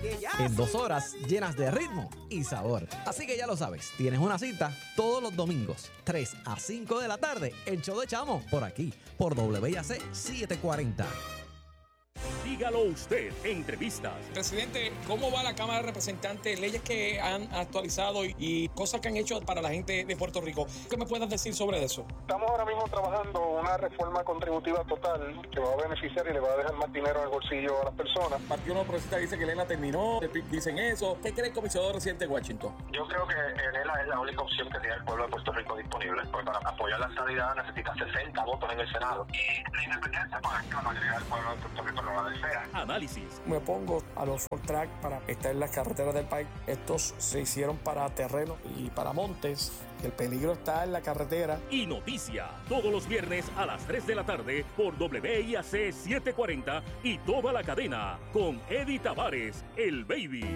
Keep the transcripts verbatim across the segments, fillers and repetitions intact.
en dos horas llenas de ritmo y sabor. Así que ya lo sabes, tienes una cita todos los domingos, tres a cinco de la tarde, el show de Chamo, por aquí, por W I A C setecientos cuarenta. Dígalo usted, entrevistas. Presidente, ¿cómo va la Cámara de Representantes? Leyes que han actualizado y, y cosas que han hecho para la gente de Puerto Rico. ¿Qué me puedes decir sobre eso? Estamos ahora mismo trabajando una reforma contributiva total que va a beneficiar y le va a dejar más dinero en el bolsillo a las personas. El Partido Nuevo Progresista dice que Elena terminó, dicen eso. ¿Qué cree el comisionado residente de Washington? Yo creo que Elena es la única opción que tiene el pueblo de Puerto Rico disponible, porque para apoyar la estabilidad necesita sesenta votos en el Senado. Y la independencia, pues es que la mayoría del pueblo de Puerto Rico no la desea. Análisis. Me opongo a los full track para estar en las carreteras del país. Estos se hicieron para terreno y para montes. El peligro está en la carretera. Y noticia, todos los viernes a las tres de la tarde por W I A C setecientos cuarenta y toda la cadena con Eddie Tavares, el Baby.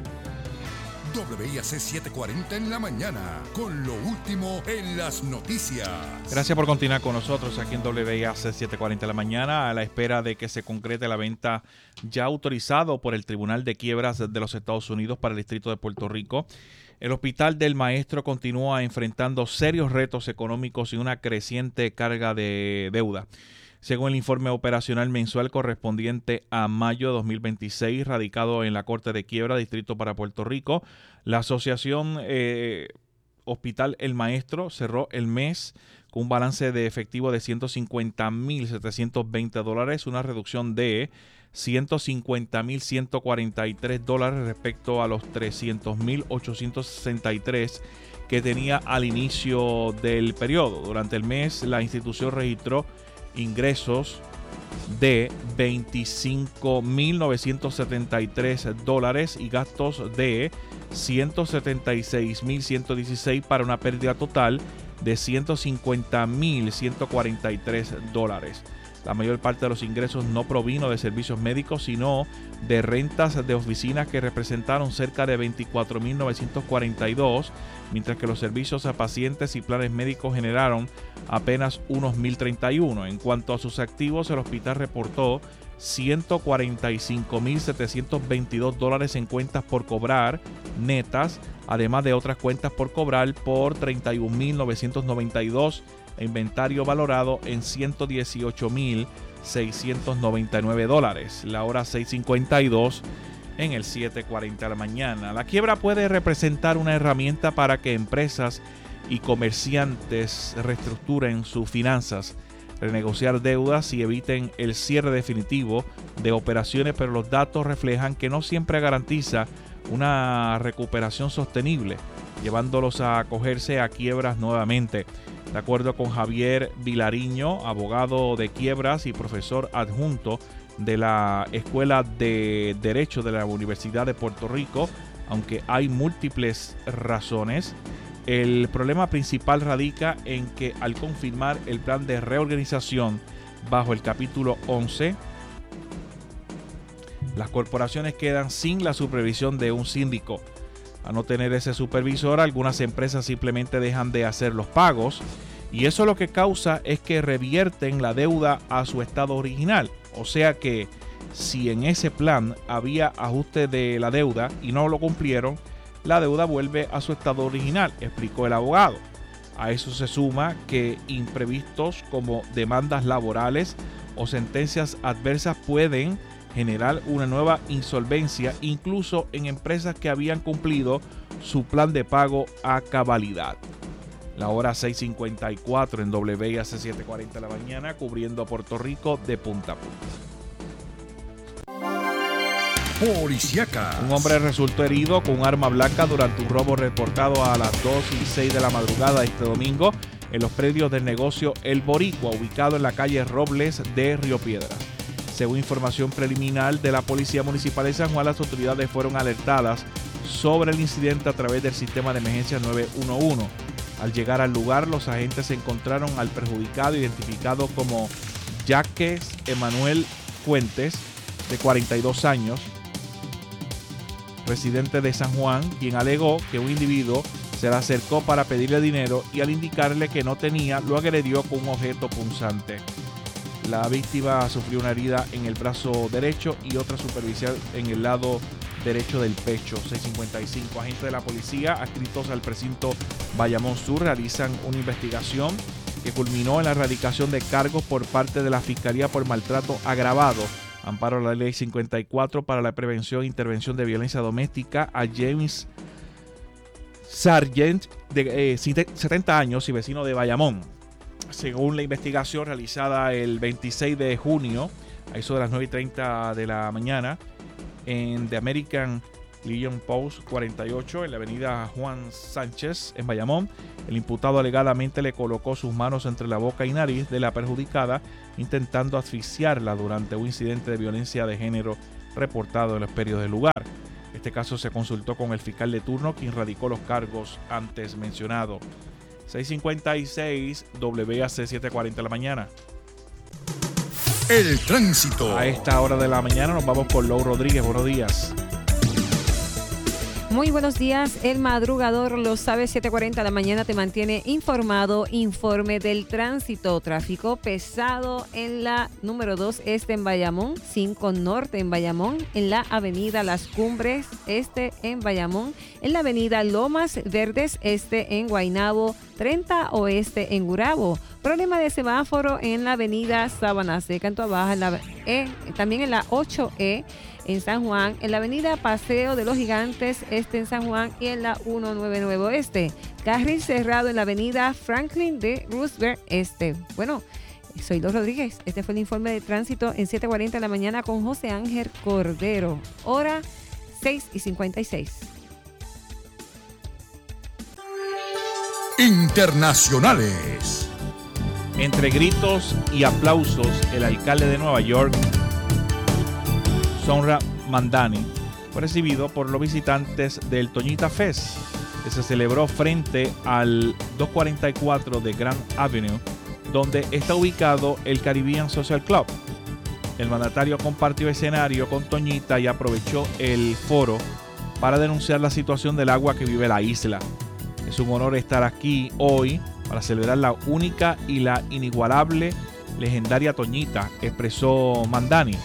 W I A C setecientos cuarenta en la mañana, con lo último en las noticias. Gracias por continuar con nosotros aquí en W I A C setecientos cuarenta en la mañana, a la espera de que se concrete la venta ya autorizado por el Tribunal de Quiebras de los Estados Unidos para el Distrito de Puerto Rico. El Hospital del Maestro continúa enfrentando serios retos económicos y una creciente carga de deuda. Según el informe operacional mensual correspondiente a mayo de dos mil veintiséis, radicado en la Corte de Quiebra, Distrito para Puerto Rico, la Asociación eh, Hospital El Maestro cerró el mes con un balance de efectivo de ciento cincuenta mil setecientos veinte dólares, una reducción de ciento cincuenta mil ciento cuarenta y tres dólares respecto a los trescientos mil ochocientos sesenta y tres que tenía al inicio del periodo. Durante el mes, la institución registró ingresos de veinticinco mil novecientos setenta y tres dólares y gastos de ciento setenta y seis mil ciento dieciséis para una pérdida total de ciento cincuenta mil ciento cuarenta y tres dólares. La mayor parte de los ingresos no provino de servicios médicos, sino de rentas de oficinas que representaron cerca de veinticuatro mil novecientos cuarenta y dos, mientras que los servicios a pacientes y planes médicos generaron apenas unos mil treinta y uno. En cuanto a sus activos, el hospital reportó ciento cuarenta y cinco mil setecientos veintidós dólares en cuentas por cobrar netas, además de otras cuentas por cobrar por treinta y un mil novecientos noventa y dos e inventario valorado en ciento dieciocho mil seiscientos noventa y nueve dólares. La hora seis cincuenta y dos en el siete cuarenta de la mañana. La quiebra puede representar una herramienta para que empresas y comerciantes reestructuren sus finanzas, renegociar deudas y eviten el cierre definitivo de operaciones, pero los datos reflejan que no siempre garantiza una recuperación sostenible, llevándolos a acogerse a quiebras nuevamente. De acuerdo con Javier Vilariño, abogado de quiebras y profesor adjunto de la Escuela de Derecho de la Universidad de Puerto Rico, aunque hay múltiples razones, el problema principal radica en que al confirmar el plan de reorganización bajo el capítulo once, las corporaciones quedan sin la supervisión de un síndico. A no tener ese supervisor, algunas empresas simplemente dejan de hacer los pagos y eso lo que causa es que revierten la deuda a su estado original. O sea que si en ese plan había ajuste de la deuda y no lo cumplieron, la deuda vuelve a su estado original, explicó el abogado. A eso se suma que imprevistos como demandas laborales o sentencias adversas pueden generar una nueva insolvencia, incluso en empresas que habían cumplido su plan de pago a cabalidad. La hora seis cincuenta y cuatro en W I A C setecientos cuarenta de la mañana, cubriendo Puerto Rico de punta a punta. Policíaca. Un hombre resultó herido con un arma blanca durante un robo reportado a las dos y seis de la madrugada este domingo en los predios del negocio El Boricua, ubicado en la calle Robles de Río Piedras. Según información preliminar de la Policía Municipal de San Juan, las autoridades fueron alertadas sobre el incidente a través del sistema de emergencia nueve uno uno. Al llegar al lugar, los agentes encontraron al perjudicado, identificado como Jacques Emanuel Fuentes, de cuarenta y dos años, residente de San Juan, quien alegó que un individuo se le acercó para pedirle dinero y al indicarle que no tenía, lo agredió con un objeto punzante. La víctima sufrió una herida en el brazo derecho y otra superficial en el lado derecho del pecho. seis cincuenta y cinco. Agentes de la policía adscritos al precinto Bayamón Sur realizan una investigación que culminó en la erradicación de cargos por parte de la Fiscalía por maltrato agravado. Amparo la ley cincuenta y cuatro para la prevención e intervención de violencia doméstica a James Sargent, de eh, setenta años y vecino de Bayamón. Según la investigación realizada el veintiséis de junio, a eso de las nueve y treinta de la mañana, en The American Legion Post cuarenta y ocho, en la avenida Juan Sánchez, en Bayamón, el imputado alegadamente le colocó sus manos entre la boca y nariz de la perjudicada, intentando asfixiarla durante un incidente de violencia de género reportado en los periódicos del lugar. Este caso se consultó con el fiscal de turno, quien radicó los cargos antes mencionados. seis cincuenta y seis, W A C setecientos cuarenta de la mañana. El tránsito. A esta hora de la mañana nos vamos con Lou Rodríguez. Buenos días. Muy buenos días. El madrugador lo sabe, siete cuarenta de la mañana te mantiene informado. Informe del tránsito. Tráfico pesado en la número dos este en Bayamón, cinco norte en Bayamón, en la avenida Las Cumbres este en Bayamón, en la avenida Lomas Verdes este en Guaynabo, treinta oeste en Gurabo. Problema de semáforo en la avenida Sabana Seca en Toabaja, en la E, también en la ocho E en San Juan, en la avenida Paseo de los Gigantes este en San Juan y en la ciento noventa y nueve oeste. Carril cerrado en la avenida Franklin de Roosevelt este. Bueno, soy Lou Rodríguez. Este fue el informe de tránsito en siete cuarenta de la mañana con José Ángel Cordero. Hora seis y cincuenta y seis. Internacionales. Entre gritos y aplausos, el alcalde de Nueva York, Zohran Mamdani, fue recibido por los visitantes del Toñita Fest, que se celebró frente al doscientos cuarenta y cuatro de Grand Avenue, donde está ubicado el Caribbean Social Club. El mandatario compartió escenario con Toñita y aprovechó el foro para denunciar la situación del agua que vive la isla. Es un honor estar aquí hoy para celebrar la única y la inigualable legendaria Toñita, expresó Mamdani.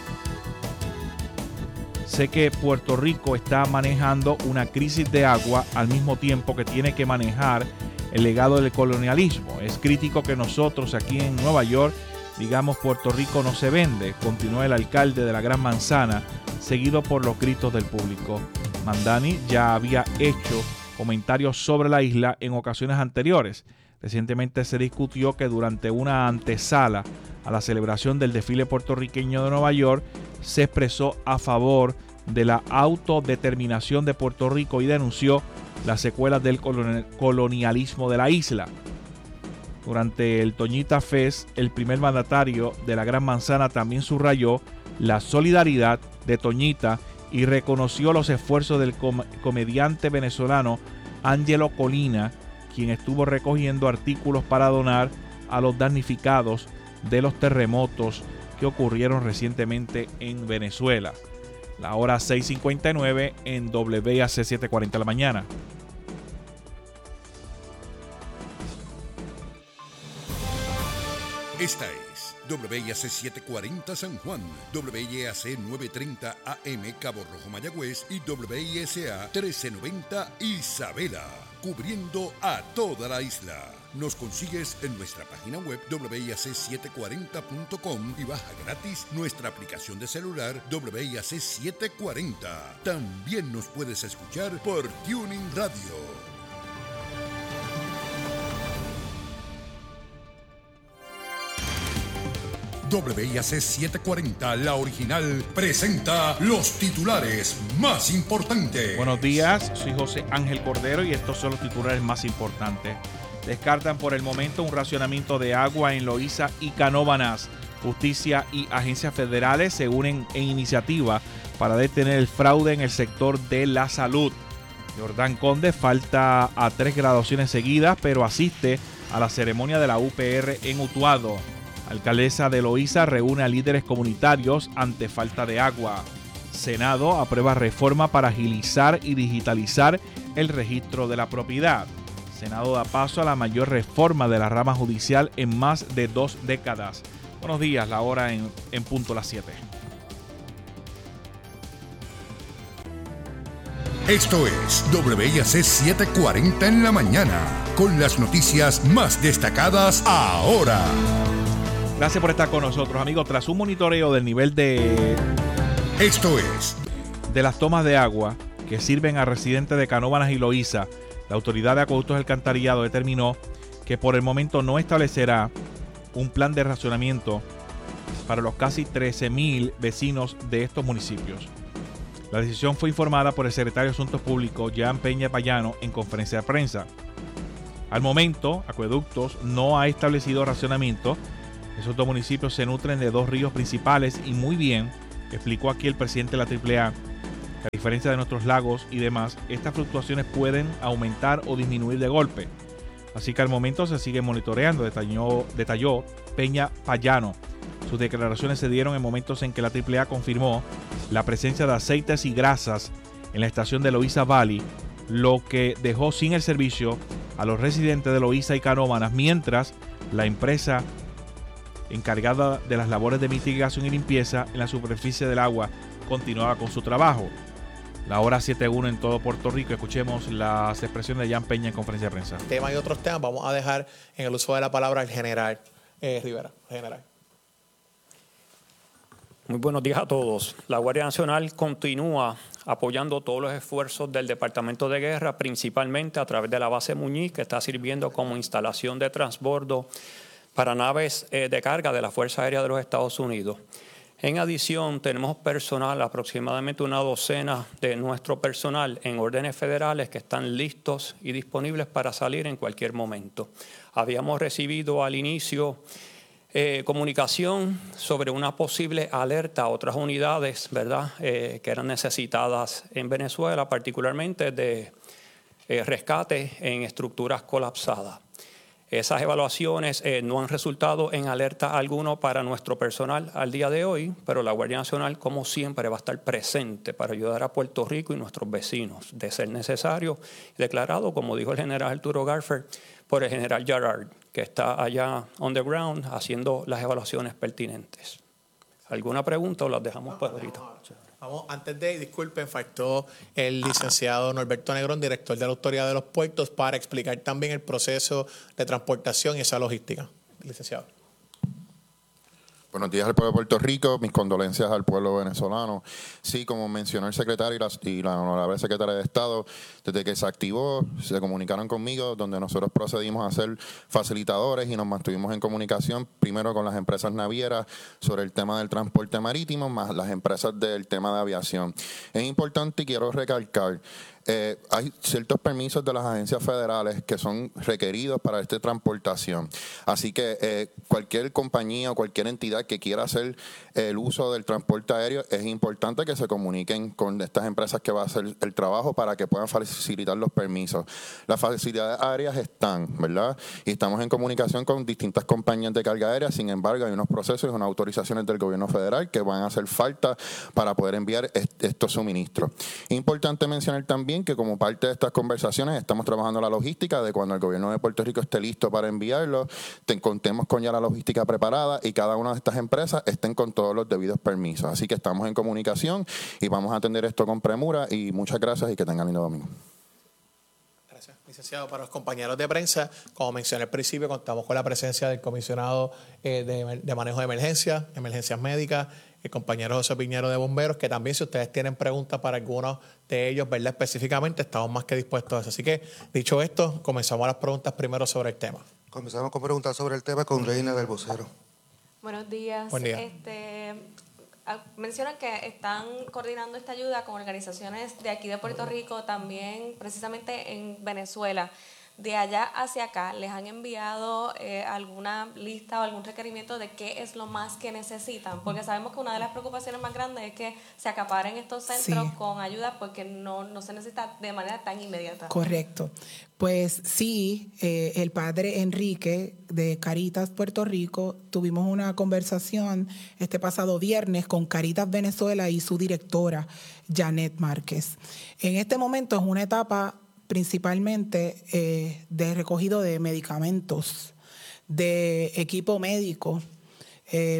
Sé que Puerto Rico está manejando una crisis de agua al mismo tiempo que tiene que manejar el legado del colonialismo. Es crítico que nosotros aquí en Nueva York digamos Puerto Rico no se vende, continuó el alcalde de la Gran Manzana, seguido por los gritos del público. Mamdani ya había hecho comentarios sobre la isla en ocasiones anteriores. Recientemente se discutió que durante una antesala a la celebración del desfile puertorriqueño de Nueva York se expresó a favor de la autodeterminación de Puerto Rico y denunció las secuelas del colonialismo de la isla. Durante el Toñita Fest, el primer mandatario de la Gran Manzana también subrayó la solidaridad de Toñita y reconoció los esfuerzos del com- comediante venezolano Ángelo Colina, quien estuvo recogiendo artículos para donar a los damnificados de los terremotos que ocurrieron recientemente en Venezuela. La hora seis cincuenta y nueve en W A C setecientos cuarenta de la mañana. Esta es W A C setecientos cuarenta San Juan, W A C novecientos treinta A M Cabo Rojo Mayagüez y W S A trece noventa Isabela, cubriendo a toda la isla. Nos consigues en nuestra página web W A C setecientos cuarenta punto com y baja gratis nuestra aplicación de celular W A C setecientos cuarenta. También nos puedes escuchar por Tuning Radio. W A C setecientos cuarenta, la original, presenta los titulares más importantes. Buenos días, soy José Ángel Cordero y estos son los titulares más importantes. Descartan por el momento un racionamiento de agua en Loíza y Canóvanas. Justicia y agencias federales se unen en iniciativa para detener el fraude en el sector de la salud. Jordán Conde falta a tres graduaciones seguidas, pero asiste a la ceremonia de la U P R en Utuado. Alcaldesa de Loíza reúne a líderes comunitarios ante falta de agua. Senado aprueba reforma para agilizar y digitalizar el registro de la propiedad. Senado da paso a la mayor reforma de la rama judicial en más de dos décadas. Buenos días, la hora en, en punto las siete. Esto es W I A C setecientos cuarenta en la mañana, con las noticias más destacadas ahora. Gracias por estar con nosotros, amigos. Tras un monitoreo del nivel de... Esto es... de las tomas de agua que sirven a residentes de Canóvanas y Loíza, la Autoridad de Acueductos y Alcantarillado determinó que por el momento no establecerá un plan de racionamiento para los casi trece mil vecinos de estos municipios. La decisión fue informada por el secretario de Asuntos Públicos, Jean Peña Payano, en conferencia de prensa. Al momento, Acueductos no ha establecido racionamiento. Esos dos municipios se nutren de dos ríos principales y muy bien, explicó aquí el presidente de la triple A, que a diferencia de nuestros lagos y demás, estas fluctuaciones pueden aumentar o disminuir de golpe. Así que al momento se sigue monitoreando, detalló, detalló Peña Payano. Sus declaraciones se dieron en momentos en que la triple A confirmó la presencia de aceites y grasas en la estación de Loíza Valley, lo que dejó sin el servicio a los residentes de Loíza y Canóvanas, mientras la empresa encargada de las labores de mitigación y limpieza en la superficie del agua continuaba con su trabajo. La hora siete uno en todo Puerto Rico. Escuchemos las expresiones de Jean Peña en conferencia de prensa. Tema y otros temas, vamos a dejar en el uso de la palabra al general eh, Rivera. General. Muy buenos días a todos. La Guardia Nacional continúa apoyando todos los esfuerzos del Departamento de Guerra, principalmente a través de la base Muñiz, que está sirviendo como instalación de transbordo para naves eh, de carga de la Fuerza Aérea de los Estados Unidos. En adición, tenemos personal, aproximadamente una docena de nuestro personal en órdenes federales que están listos y disponibles para salir en cualquier momento. Habíamos recibido al inicio Eh, comunicación sobre una posible alerta a otras unidades, ¿verdad?, eh, que eran necesitadas en Venezuela, particularmente de eh, rescate en estructuras colapsadas. Esas evaluaciones eh, no han resultado en alerta alguno para nuestro personal al día de hoy, pero la Guardia Nacional, como siempre, va a estar presente para ayudar a Puerto Rico y nuestros vecinos, de ser necesario, declarado, como dijo el general Arturo Garfer, por el general Gerard, que está allá on the ground haciendo las evaluaciones pertinentes. ¿Alguna pregunta o las dejamos para ahorita? Vamos, antes de, disculpen, faltó el licenciado Norberto Negrón, director de la Autoridad de los Puertos, para explicar también el proceso de transportación y esa logística. Licenciado. Buenos días al pueblo de Puerto Rico, mis condolencias al pueblo venezolano. Sí, como mencionó el secretario y la, y la honorable secretaria de Estado, desde que se activó, se comunicaron conmigo, donde nosotros procedimos a ser facilitadores y nos mantuvimos en comunicación, primero con las empresas navieras sobre el tema del transporte marítimo, más las empresas del tema de aviación. Es importante y quiero recalcar, Eh, hay ciertos permisos de las agencias federales que son requeridos para esta transportación. Así que eh, cualquier compañía o cualquier entidad que quiera hacer el uso del transporte aéreo, es importante que se comuniquen con estas empresas que va a hacer el trabajo para que puedan facilitar los permisos. Las facilidades aéreas están, ¿verdad? Y estamos en comunicación con distintas compañías de carga aérea. Sin embargo, hay unos procesos y unas autorizaciones del gobierno federal que van a hacer falta para poder enviar est- estos suministros. Importante mencionar también que como parte de estas conversaciones estamos trabajando la logística de cuando el gobierno de Puerto Rico esté listo para enviarlo, te, contemos con ya la logística preparada y cada una de estas empresas estén con todos los debidos permisos. Así que estamos en comunicación y vamos a atender esto con premura y muchas gracias y que tengan lindo domingo. Gracias, licenciado. Para los compañeros de prensa, como mencioné al principio, contamos con la presencia del comisionado eh, de, de manejo de emergencias, emergencias médicas, el compañero José Piñero de Bomberos, que también si ustedes tienen preguntas para algunos de ellos, ¿verdad? Específicamente, estamos más que dispuestos a eso. Así que, dicho esto, comenzamos las preguntas primero sobre el tema. Comenzamos con preguntas sobre el tema con Reina del Vocero. Buenos días. Buen día. Este, mencionan que están coordinando esta ayuda con organizaciones de aquí de Puerto Rico, también precisamente en Venezuela. De allá hacia acá, ¿les han enviado eh, alguna lista o algún requerimiento de qué es lo más que necesitan? Porque sabemos que una de las preocupaciones más grandes es que se acaparen estos centros sí. con ayuda porque no, no se necesita de manera tan inmediata. Correcto. Pues sí, eh, el padre Enrique de Caritas Puerto Rico, tuvimos una conversación este pasado viernes con Caritas Venezuela y su directora, Janet Márquez. En este momento es una etapa principalmente eh, de recogido de medicamentos, de equipo médico, eh,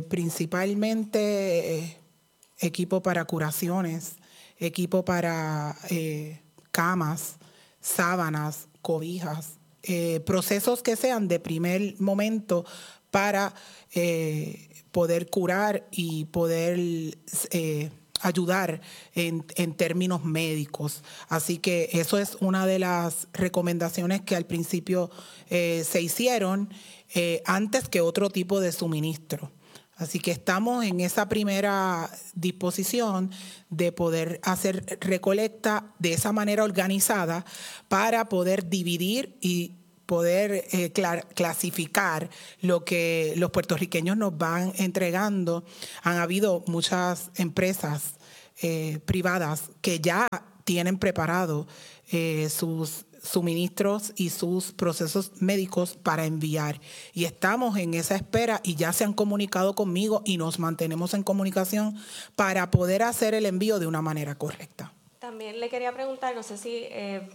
principalmente eh, equipo para curaciones, equipo para eh, camas, sábanas, cobijas, eh, procesos que sean de primer momento para eh, poder curar y poder eh, ayudar en, en términos médicos. Así que eso es una de las recomendaciones que al principio eh, se hicieron eh, antes que otro tipo de suministro. Así que estamos en esa primera disposición de poder hacer recolecta de esa manera organizada para poder dividir y poder eh, clar- clasificar lo que los puertorriqueños nos van entregando. Han habido muchas empresas eh, privadas que ya tienen preparado eh, sus suministros y sus procesos médicos para enviar. Y estamos en esa espera y ya se han comunicado conmigo y nos mantenemos en comunicación para poder hacer el envío de una manera correcta. También le quería preguntar, no sé si eh,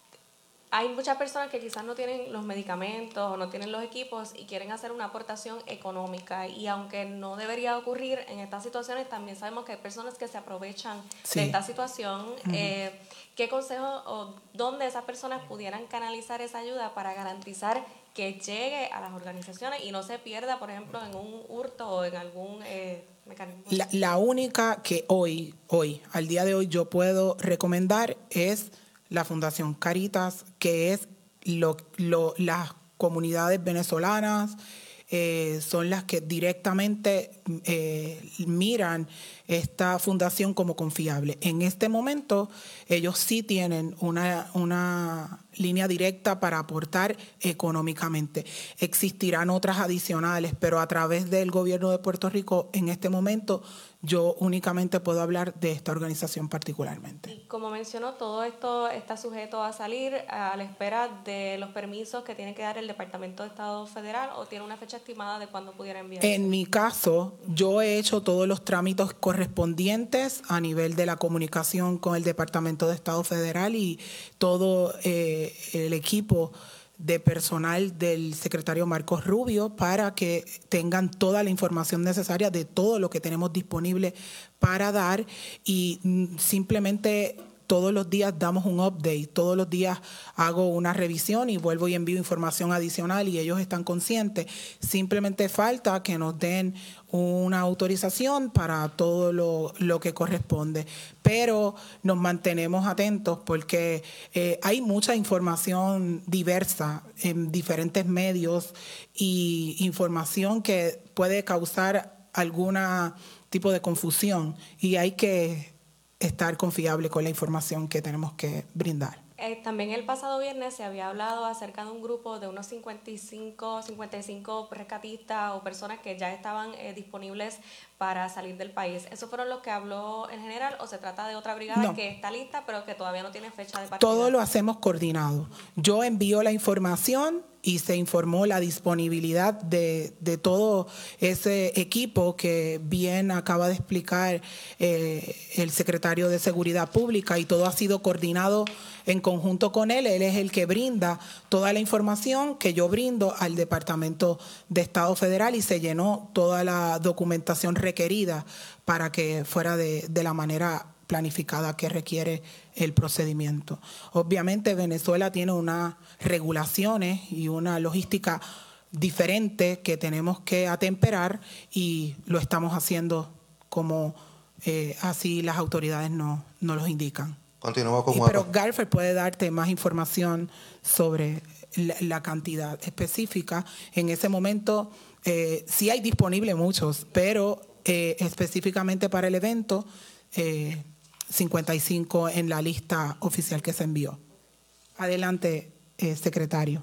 hay muchas personas que quizás no tienen los medicamentos o no tienen los equipos y quieren hacer una aportación económica, y aunque no debería ocurrir en estas situaciones, también sabemos que hay personas que se aprovechan sí. de esta situación. Uh-huh. eh, ¿Qué consejo o dónde esas personas pudieran canalizar esa ayuda para garantizar que llegue a las organizaciones y no se pierda, por ejemplo, en un hurto o en algún eh, mecanismo? La, la única que hoy, hoy, al día de hoy, yo puedo recomendar es la Fundación Caritas, que es lo, lo, las comunidades venezolanas, eh, son las que directamente eh, miran esta fundación como confiable. En este momento, ellos sí tienen una, una línea directa para aportar económicamente. Existirán otras adicionales, pero a través del gobierno de Puerto Rico, en este momento, yo únicamente puedo hablar de esta organización particularmente. Y como mencionó, todo esto está sujeto a salir a la espera de los permisos que tiene que dar el Departamento de Estado Federal, ¿o tiene una fecha estimada de cuándo pudiera enviar? En mi caso, yo he hecho todos los trámites correspondientes a nivel de la comunicación con el Departamento de Estado Federal y todo eh, el equipo de personal del secretario Marcos Rubio para que tengan toda la información necesaria de todo lo que tenemos disponible para dar, y simplemente todos los días damos un update, todos los días hago una revisión y vuelvo y envío información adicional y ellos están conscientes. Simplemente falta que nos den una autorización para todo lo, lo que corresponde. Pero nos mantenemos atentos porque eh, hay mucha información diversa en diferentes medios y información que puede causar algún tipo de confusión, y hay que estar confiable con la información que tenemos que brindar. Eh, también el pasado viernes se había hablado acerca de un grupo de unos cincuenta y cinco, cincuenta y cinco rescatistas o personas que ya estaban eh, disponibles para salir del país. ¿Esos fueron los que habló en general o se trata de otra brigada no. que está lista pero que todavía no tiene fecha de partida? Todo lo hacemos coordinado. Yo envío la información y se informó la disponibilidad de, de todo ese equipo que bien acaba de explicar eh, el secretario de Seguridad Pública, y todo ha sido coordinado en conjunto con él. Él es el que brinda toda la información que yo brindo al Departamento de Estado Federal, y se llenó toda la documentación requerida para que fuera de, de la manera planificada que requiere el procedimiento. Obviamente Venezuela tiene unas regulaciones y una logística diferente que tenemos que atemperar, y lo estamos haciendo como eh, así las autoridades nos no los indican. Continúa con y, Pero Garfer puede darte más información sobre la, la cantidad específica. En ese momento eh, sí hay disponible muchos, pero eh, específicamente para el evento eh, cincuenta y cinco en la lista oficial que se envió. Adelante, eh, secretario.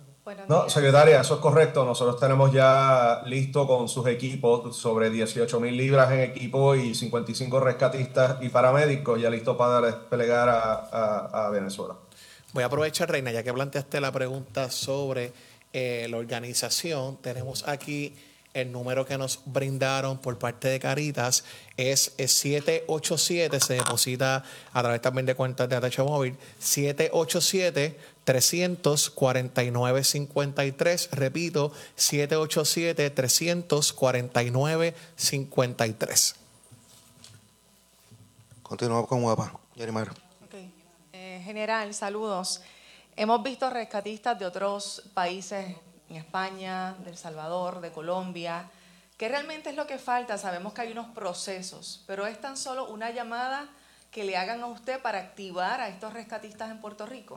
No, secretaria, eso es correcto. Nosotros tenemos ya listo con sus equipos sobre dieciocho mil libras en equipo y cincuenta y cinco rescatistas y paramédicos ya listos para desplegar a, a, a Venezuela. Voy a aprovechar, Reina, ya que planteaste la pregunta sobre eh, la organización. Tenemos aquí el número que nos brindaron por parte de Caritas, es, es siete ocho siete, se deposita a través también de cuentas de A T H Móvil, siete ocho siete, tres cuatro nueve, cinco tres. Repito, siete ocho siete, tres cuatro nueve, cinco tres. Continúa con Guapa, Yerimar. Okay. Eh, general, saludos. Hemos visto rescatistas de otros países, en España, de El Salvador, de Colombia. ¿Qué realmente es lo que falta? Sabemos que hay unos procesos, pero es tan solo una llamada que le hagan a usted para activar a estos rescatistas en Puerto Rico.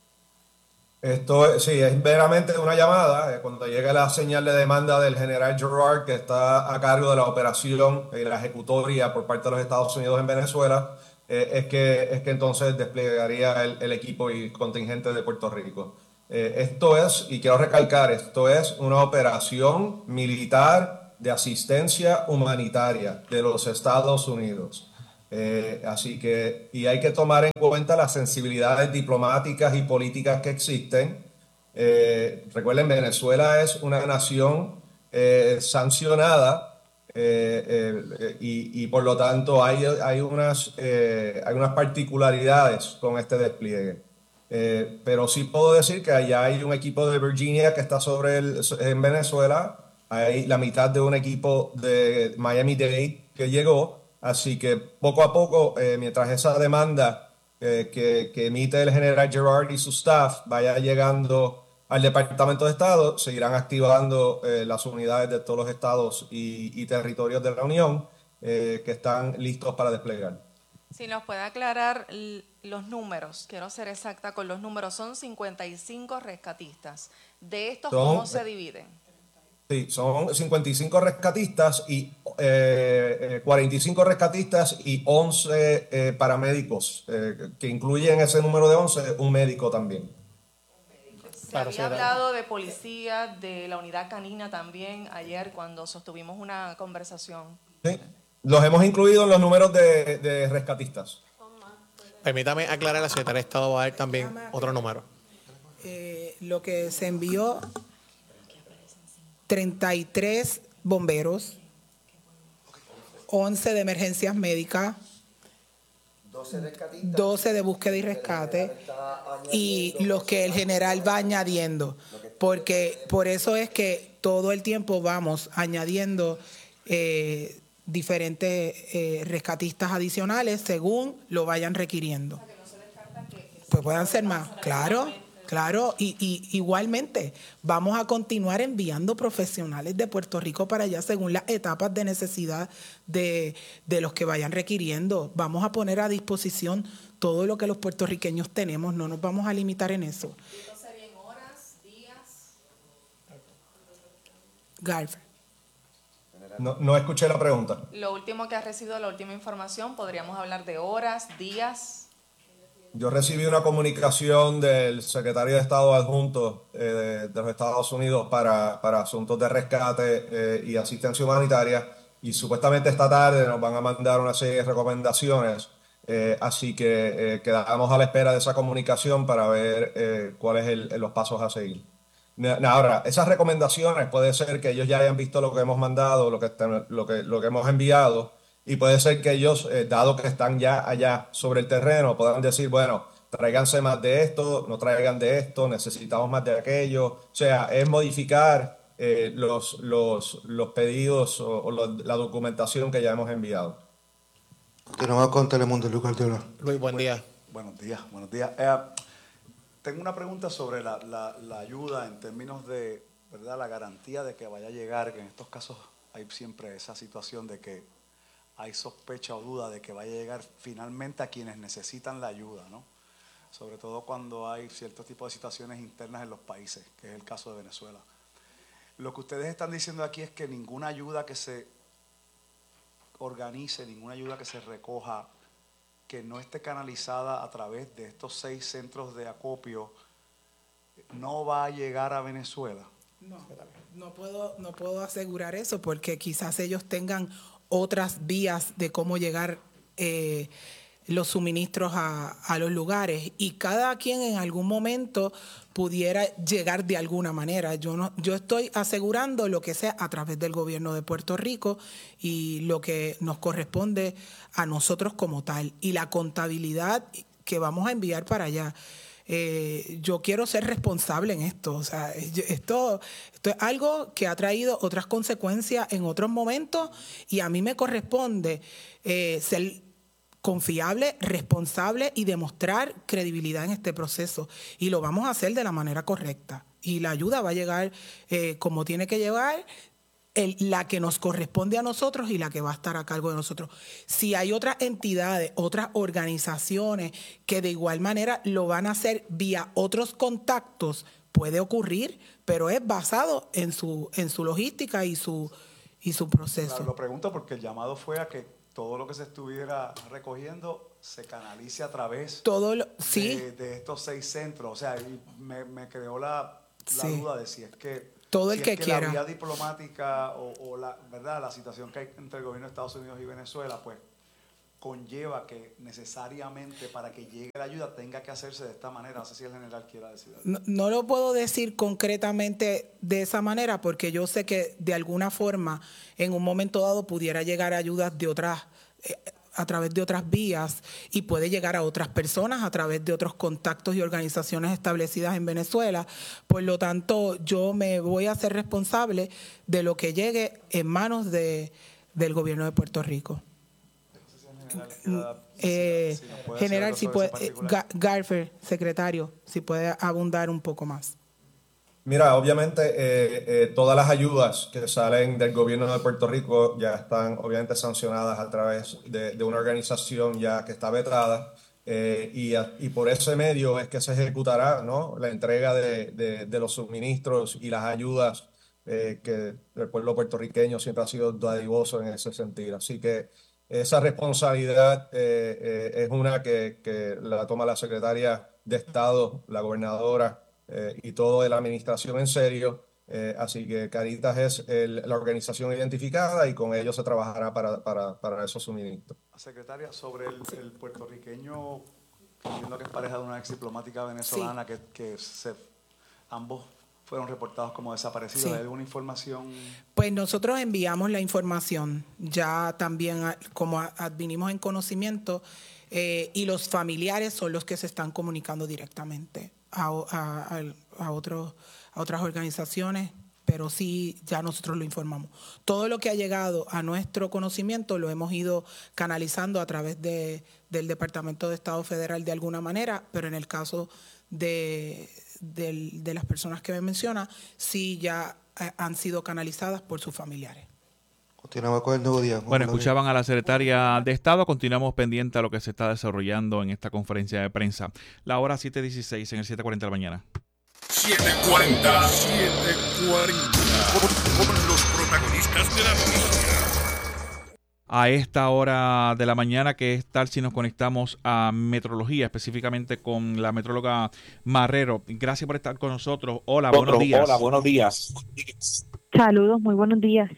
Esto sí, es meramente una llamada. eh, Cuando llegue la señal de demanda del general Gerard, que está a cargo de la operación y la ejecutoria por parte de los Estados Unidos en Venezuela, eh, es, que, es que entonces desplegaría el, el equipo y contingente de Puerto Rico. Eh, esto es, y quiero recalcar, esto es una operación militar de asistencia humanitaria de los Estados Unidos. Eh, así que, y hay que tomar en cuenta las sensibilidades diplomáticas y políticas que existen. Eh, recuerden, Venezuela es una nación eh, sancionada eh, eh, y, y por lo tanto hay, hay, unas, eh, hay unas particularidades con este despliegue. Eh, pero sí puedo decir que allá hay un equipo de Virginia que está sobre el, en Venezuela, hay la mitad de un equipo de Miami-Dade que llegó. Así que poco a poco, eh, mientras esa demanda eh, que, que emite el general Gerard y su staff vaya llegando al Departamento de Estado, seguirán activando eh, las unidades de todos los estados y, y territorios de la Unión eh, que están listos para desplegar. Si nos puede aclarar los números, quiero ser exacta con los números, son cincuenta y cinco rescatistas. ¿De estos Son, cómo se dividen? Sí, son cincuenta y cinco rescatistas y eh, cuarenta y cinco rescatistas y once eh, paramédicos, eh, que incluye en ese número de once un médico también. Se claro, había hablado de policía, de la unidad canina también ayer cuando sostuvimos una conversación. Sí, los hemos incluido en los números de, de rescatistas. Permítame aclarar, la Secretaría de Estado va a dar también otro número. Eh, lo que se envió, treinta y tres bomberos, once de emergencias médicas, doce de búsqueda y rescate y los que el general va añadiendo, porque por eso es que todo el tiempo vamos añadiendo eh, diferentes eh, rescatistas adicionales según lo vayan requiriendo. Pues puedan ser más, claro. Claro, y, y igualmente vamos a continuar enviando profesionales de Puerto Rico para allá según las etapas de necesidad de, de los que vayan requiriendo. Vamos a poner a disposición todo lo que los puertorriqueños tenemos, no nos vamos a limitar en eso. ¿Serían horas, días? Garfer. No, no escuché la pregunta. Lo último que ha recibido, la última información, podríamos hablar de horas, días. Yo recibí una comunicación del secretario de Estado adjunto eh, de, de los Estados Unidos para, para asuntos de rescate eh, y asistencia humanitaria y supuestamente esta tarde nos van a mandar una serie de recomendaciones, eh, así que eh, quedamos a la espera de esa comunicación para ver eh, cuáles son los pasos a seguir. Ahora, esas recomendaciones puede ser que ellos ya hayan visto lo que hemos mandado, lo que, lo que, lo que hemos enviado, y puede ser que ellos, eh, dado que están ya allá sobre el terreno, puedan decir, bueno, tráiganse más de esto, no traigan de esto, necesitamos más de aquello. O sea, es modificar eh, los, los, los pedidos o, o lo, la documentación que ya hemos enviado. Continuamos con Telemundo, Luis Guardiola. Luis, buen día. Buenos días, buenos días. Eh, tengo una pregunta sobre la, la, la ayuda en términos de, ¿verdad?, la garantía de que vaya a llegar, que en estos casos hay siempre esa situación de que hay sospecha o duda de que vaya a llegar finalmente a quienes necesitan la ayuda, ¿no? Sobre todo cuando hay ciertos tipos de situaciones internas en los países, que es el caso de Venezuela. Lo que ustedes están diciendo aquí es que ninguna ayuda que se organice, ninguna ayuda que se recoja, que no esté canalizada a través de estos seis centros de acopio, no va a llegar a Venezuela. No, no puedo, no puedo asegurar eso porque quizás ellos tengan otras vías de cómo llegar eh, los suministros a, a los lugares y cada quien en algún momento pudiera llegar de alguna manera. Yo no, yo estoy asegurando lo que sea a través del gobierno de Puerto Rico y lo que nos corresponde a nosotros como tal y la contabilidad que vamos a enviar para allá. Eh, yo quiero ser responsable en esto, o sea, esto, esto es algo que ha traído otras consecuencias en otros momentos y a mí me corresponde eh, ser confiable, responsable y demostrar credibilidad en este proceso. Y lo vamos a hacer de la manera correcta. Y la ayuda va a llegar eh, como tiene que llegar, el, la que nos corresponde a nosotros y la que va a estar a cargo de nosotros. Si hay otras entidades, otras organizaciones que de igual manera lo van a hacer vía otros contactos, puede ocurrir, pero es basado en su, en su logística y su, y su proceso. Claro, lo pregunto porque el llamado fue a que todo lo que se estuviera recogiendo se canalice a través todo lo, sí. de, de estos seis centros. O sea, y me, me creó la, la Sí. duda de si es que, Todo si el es que que quiera. la vía diplomática o, o la, ¿verdad? la situación que hay entre el gobierno de Estados Unidos y Venezuela, pues conlleva que necesariamente para que llegue la ayuda tenga que hacerse de esta manera. No sé si el general quiera decir algo. No, no lo puedo decir concretamente de esa manera porque yo sé que de alguna forma en un momento dado pudiera llegar ayudas de otras eh, a través de otras vías y puede llegar a otras personas a través de otros contactos y organizaciones establecidas en Venezuela. Por lo tanto, yo me voy a hacer responsable de lo que llegue en manos de, del gobierno de Puerto Rico. Eh, general, si puede, eh, Ga- Garfer, secretario, si puede abundar un poco más. Mira, obviamente eh, eh, todas las ayudas que salen del gobierno de Puerto Rico ya están obviamente sancionadas a través de, de una organización ya que está vetada eh, y, a- y por ese medio es que se ejecutará, ¿no?, la entrega de, de- de los suministros y las ayudas eh, que el pueblo puertorriqueño siempre ha sido dadivoso en ese sentido. Así que esa responsabilidad eh, eh, es una que, que la toma la secretaria de Estado, la gobernadora eh, y toda la administración en serio. Eh, así que Caritas es el- la organización identificada y con ellos se trabajará para, para, para esos suministros. Secretaria, sobre el, el puertorriqueño, entiendo que es pareja de una ex diplomática venezolana que, que se, ambos fueron reportados como desaparecidos. Sí. ¿Hay alguna información? Pues nosotros enviamos la información, ya también a- como a- advinimos en conocimiento, eh, y los familiares son los que se están comunicando directamente a, o- a, a- a otros- a otras organizaciones, pero sí ya nosotros lo informamos. Todo lo que ha llegado a nuestro conocimiento lo hemos ido canalizando a través de, del Departamento de Estado Federal de alguna manera, pero en el caso de, del- de las personas que me menciona, sí ya eh, han sido canalizadas por sus familiares. Continuamos con el nuevo día. Bueno, escuchaban a la secretaria de Estado. Continuamos pendiente a lo que se está desarrollando en esta conferencia de prensa. La hora siete dieciséis en el siete cuarenta de la mañana. siete cuarenta, siete cuarenta. Con, con los protagonistas de la noticia. A esta hora de la mañana, ¿qué es tal si nos conectamos a metrología, específicamente con la metróloga Marrero? Gracias por estar con nosotros. Hola, Otro, buenos días. Hola, buenos días. Saludos, muy buenos días.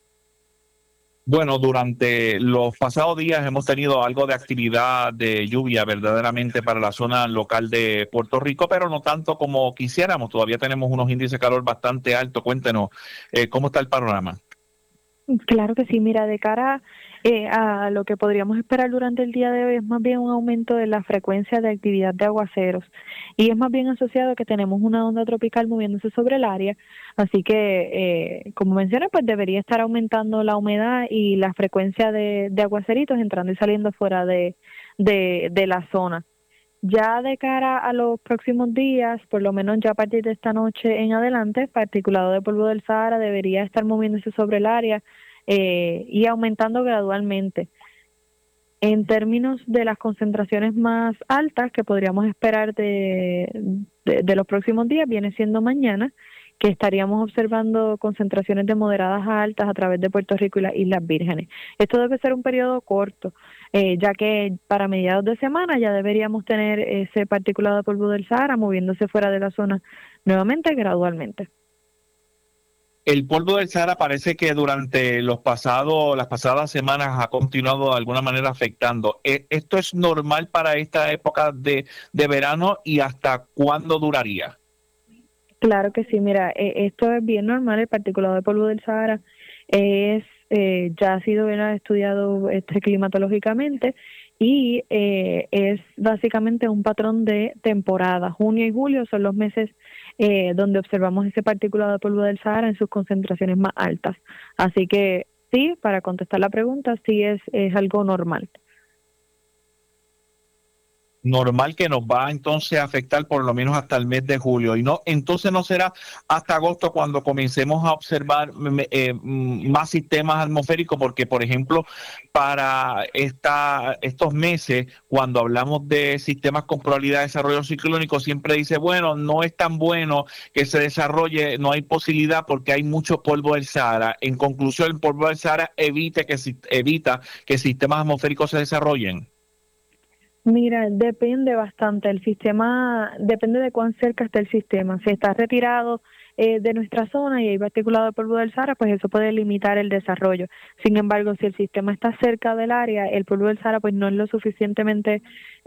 Bueno, durante los pasados días hemos tenido algo de actividad de lluvia verdaderamente para la zona local de Puerto Rico, pero no tanto como quisiéramos. Todavía tenemos unos índices de calor bastante altos. Cuéntenos, eh, ¿cómo está el panorama? Claro que sí, mira, de cara eh, a lo que podríamos esperar durante el día de hoy es más bien un aumento de la frecuencia de actividad de aguaceros y es más bien asociado a que tenemos una onda tropical moviéndose sobre el área, así que eh, como mencioné, pues debería estar aumentando la humedad y la frecuencia de, de aguaceritos entrando y saliendo fuera de, de, de la zona. Ya de cara a los próximos días, por lo menos ya a partir de esta noche en adelante, particulado de polvo del Sahara debería estar moviéndose sobre el área eh, y aumentando gradualmente. En términos de las concentraciones más altas que podríamos esperar de, de, de los próximos días, viene siendo mañana, que estaríamos observando concentraciones de moderadas a altas a través de Puerto Rico y las Islas Vírgenes. Esto debe ser un periodo corto, eh, ya que para mediados de semana ya deberíamos tener ese particulado de polvo del Sahara moviéndose fuera de la zona nuevamente gradualmente. El polvo del Sahara parece que durante los pasados, las pasadas semanas ha continuado de alguna manera afectando. Eh, ¿Esto es normal para esta época de, de verano y hasta cuándo duraría? Claro que sí, mira, eh, esto es bien normal, el particulado de polvo del Sahara es eh, ya ha sido bien estudiado este, climatológicamente y eh, es básicamente un patrón de temporada. Junio y julio son los meses eh, donde observamos ese particulado de polvo del Sahara en sus concentraciones más altas. Así que sí, para contestar la pregunta, sí es, es algo normal. normal que nos va entonces a afectar por lo menos hasta el mes de julio. Y no, entonces no será hasta agosto cuando comencemos a observar eh, más sistemas atmosféricos, porque por ejemplo, para esta, estos meses, cuando hablamos de sistemas con probabilidad de desarrollo ciclónico, siempre dice, bueno, no es tan bueno que se desarrolle, no hay posibilidad porque hay mucho polvo del Sahara. En conclusión, el polvo del Sahara evite que, evita que sistemas atmosféricos se desarrollen. Mira, depende bastante. El sistema, depende de cuán cerca está el sistema. Si está retirado eh, de nuestra zona y hay particulado de polvo del Sahara, pues eso puede limitar el desarrollo. Sin embargo, si el sistema está cerca del área, el polvo del Sahara pues no es lo suficientemente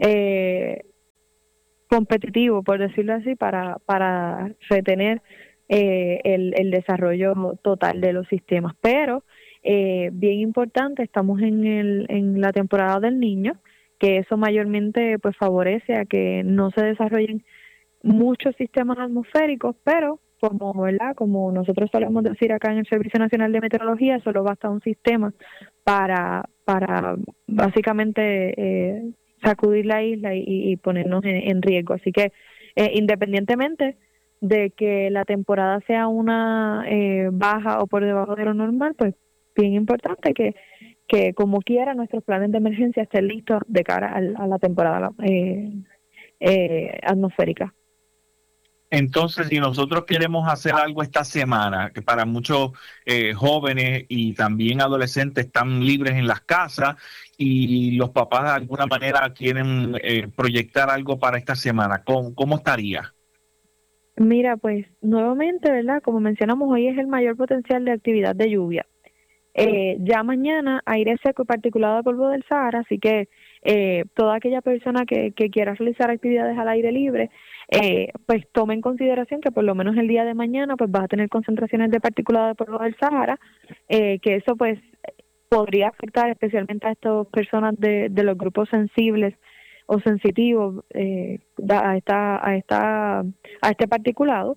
eh, competitivo, por decirlo así, para, para retener eh, el, el desarrollo total de los sistemas. Pero, eh, bien importante, estamos en, el, en la temporada del Niño, que eso mayormente pues favorece a que no se desarrollen muchos sistemas atmosféricos, pero como verdad como nosotros solemos decir acá en el Servicio Nacional de Meteorología, solo basta un sistema para para básicamente eh, sacudir la isla y, y ponernos en, en riesgo. Así que eh, independientemente de que la temporada sea una eh, baja o por debajo de lo normal, pues bien importante que que como quiera nuestros planes de emergencia estén listos de cara a, a la temporada eh, eh, atmosférica. Entonces, si nosotros queremos hacer algo esta semana, que para muchos eh, jóvenes y también adolescentes están libres en las casas y los papás de alguna manera quieren eh, proyectar algo para esta semana, ¿cómo, cómo estaría? Mira, pues nuevamente, ¿verdad? Como mencionamos, hoy es el mayor potencial de actividad de lluvia. Eh, ya mañana aire seco y particulado de polvo del Sahara, así que eh, toda aquella persona que, que quiera realizar actividades al aire libre, eh, pues tome en consideración que por lo menos el día de mañana pues vas a tener concentraciones de particulado de polvo del Sahara, eh, que eso pues podría afectar especialmente a estas personas de, de los grupos sensibles o sensitivos eh, a esta a esta a este particulado,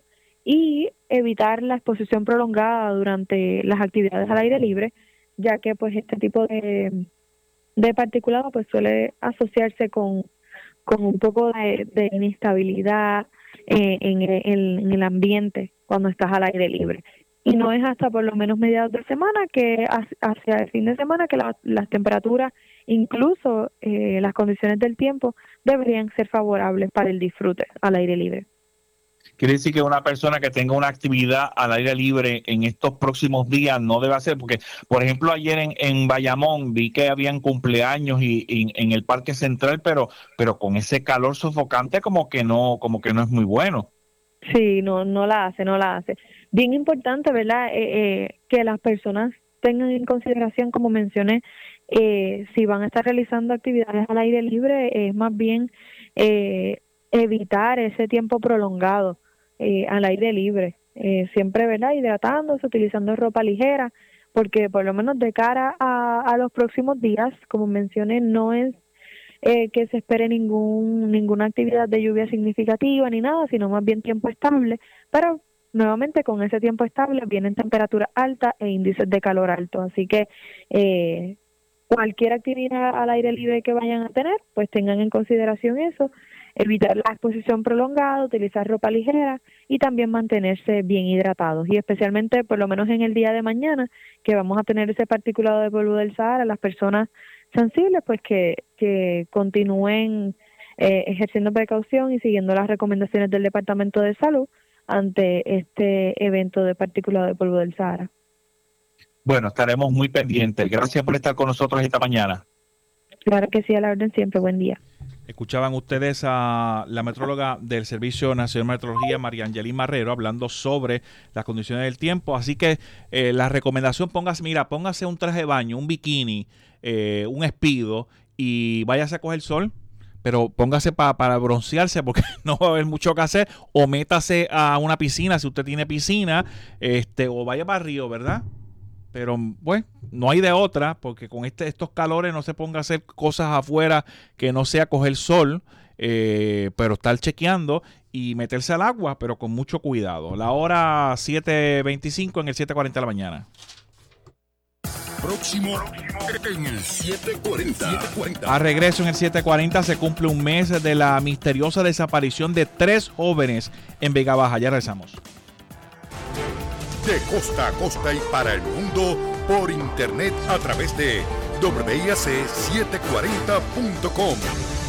y evitar la exposición prolongada durante las actividades al aire libre, ya que pues este tipo de, de particulado pues suele asociarse con, con un poco de, de inestabilidad eh, en, en, en el ambiente cuando estás al aire libre. Y no es hasta por lo menos mediados de semana que hacia el fin de semana que la, las temperaturas, incluso eh, las condiciones del tiempo, deberían ser favorables para el disfrute al aire libre. Quiere decir que una persona que tenga una actividad al aire libre en estos próximos días no debe hacer, porque por ejemplo ayer en, en Bayamón vi que habían cumpleaños y, y en el Parque Central, pero pero con ese calor sofocante como que no como que no es muy bueno. Sí, no no la hace, no la hace. Bien importante, ¿verdad? Eh, eh, que las personas tengan en consideración, como mencioné, eh, si van a estar realizando actividades al aire libre, es más bien eh, evitar ese tiempo prolongado eh, al aire libre, eh, siempre, ¿verdad?, hidratándose, utilizando ropa ligera, porque por lo menos de cara a, a los próximos días, como mencioné, no es eh, que se espere ningún ninguna actividad de lluvia significativa ni nada, sino más bien tiempo estable, pero nuevamente con ese tiempo estable vienen temperaturas altas e índices de calor altos, así que eh, cualquier actividad al aire libre que vayan a tener, pues tengan en consideración eso, evitar la exposición prolongada, utilizar ropa ligera y también mantenerse bien hidratados, y especialmente por lo menos en el día de mañana que vamos a tener ese particulado de polvo del Sahara, las personas sensibles pues que, que continúen eh, ejerciendo precaución y siguiendo las recomendaciones del Departamento de Salud ante este evento de particulado de polvo del Sahara. Bueno, estaremos muy pendientes. Gracias por estar con nosotros esta mañana. Claro que sí, a la orden siempre. Buen día. Escuchaban ustedes a la metróloga del Servicio Nacional de Meteorología, María Angelín Marrero, hablando sobre las condiciones del tiempo. Así que eh, la recomendación, póngase, mira, póngase un traje de baño, un bikini, eh, un espido y váyase a coger sol. Pero póngase pa, para broncearse porque no va a haber mucho que hacer. O métase a una piscina si usted tiene piscina, este, o vaya para el río, ¿verdad? Pero, pues, no hay de otra, porque con este, estos calores no se ponga a hacer cosas afuera que no sea coger sol, eh, pero estar chequeando y meterse al agua, pero con mucho cuidado. La hora siete veinticinco en el siete cuarenta de la mañana. próximo en el siete cuarenta. A regreso en el siete cuarenta se cumple un mes de la misteriosa desaparición de tres jóvenes en Vega Baja. Ya regresamos. De costa a costa y para el mundo por internet a través de doble i a ce setecientos cuarenta punto com.